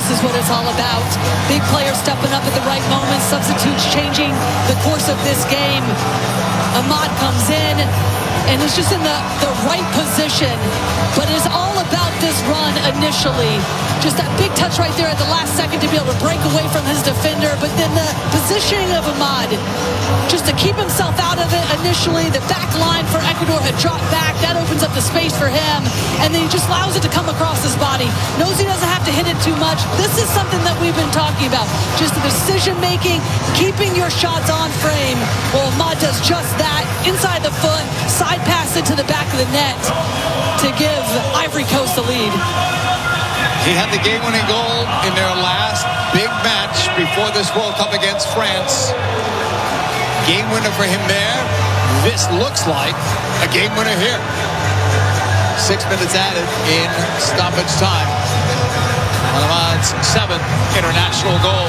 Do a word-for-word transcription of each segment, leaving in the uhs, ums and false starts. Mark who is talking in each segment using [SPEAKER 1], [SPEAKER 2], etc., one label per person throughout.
[SPEAKER 1] this is what it's all about. Big players stepping up at the right moment, substitutes changing the course of this game. Ahmad comes in and is just in the, the right position, but it's all about this run initially. Just that big touch right there at the last second to be able to break away from his defender, but then the positioning of Ahmad, just to keep himself out of it initially. The back line for Ecuador had dropped back. That opens up the space for him, and then he just allows it to come across his body. Knows he doesn't have to hit it too much. This is something that we've been talking about. Just the decision-making, keeping your shots on frame. Well, Ahmad does just that. Inside the foot, side pass it to the back of the net to give Ivory Coast the lead.
[SPEAKER 2] He had the game-winning goal in their last big match before this World Cup against France. Game winner for him there. This looks like a game winner here. Six minutes added in stoppage time. Ahmad's seventh international goal.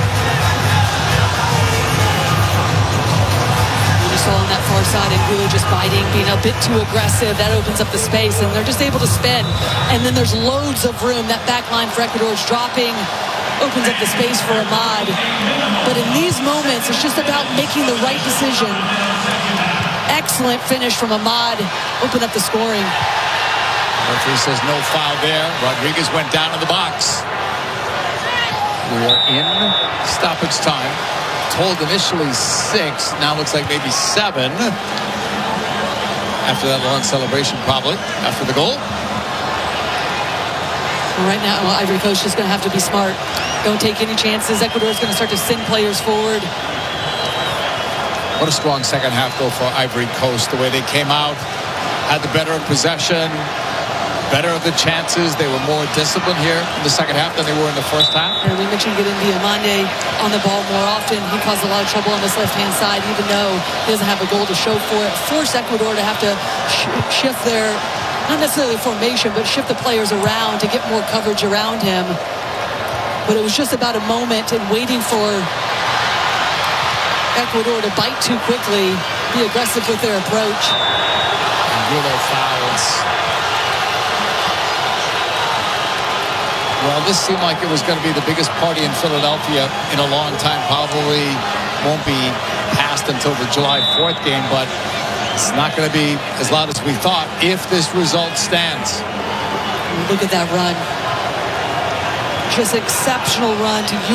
[SPEAKER 1] On that far side, and Angulo just biting, being a bit too aggressive. That opens up the space, and they're just able to spin. And then there's loads of room. That back line for Ecuador is dropping, opens up the space for Ahmad. But in these moments, it's just about making the right decision. Excellent finish from Ahmad. Open up the scoring.
[SPEAKER 2] Referee says no foul there. Rodriguez went down in the box. We are in stoppage time. Told initially six, now looks like maybe seven. After that long celebration, probably after the goal.
[SPEAKER 1] Right now, well, Ivory Coast is going to have to be smart. Don't take any chances. Ecuador is going to start to send players forward.
[SPEAKER 2] What a strong second half though for Ivory Coast. The way they came out, had the better of possession, better of the chances. They were more disciplined here in the second half than they were in the first half.
[SPEAKER 1] And we mentioned getting Diomande on the ball more often. He caused a lot of trouble on this left-hand side, even though he doesn't have a goal to show for it. Forced Ecuador to have to sh shift their, not necessarily formation, but shift the players around to get more coverage around him. But it was just about a moment and waiting for Ecuador to bite too quickly, be aggressive with their approach.
[SPEAKER 2] Angulo fouls. Well, this seemed like it was going to be the biggest party in Philadelphia in a long time. Probably won't be passed until the July fourth game, but it's not going to be as loud as we thought if this result stands.
[SPEAKER 1] Look at that run. Just exceptional run to